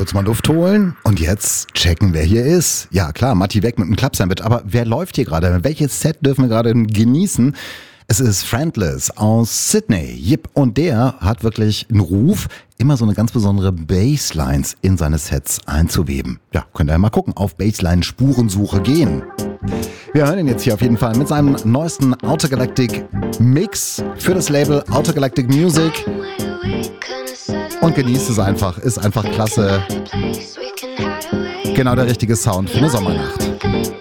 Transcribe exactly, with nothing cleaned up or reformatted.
kurz mal Luft holen und jetzt checken, wer hier ist. Ja klar, Matti weg mit dem Club-Sandwich, aber wer läuft hier gerade? Welches Set dürfen wir gerade genießen? Es ist Friendless aus Sydney. Yep. Und der hat wirklich einen Ruf, immer so eine ganz besondere Basslines in seine Sets einzuweben. Ja, könnt ihr mal gucken, auf Bassline-Spurensuche gehen. Wir hören ihn jetzt hier auf jeden Fall mit seinem neuesten Outer Galactic Mix für das Label Outer Galactic Music. Und genießt es einfach, ist einfach klasse. Genau der richtige Sound für eine Sommernacht.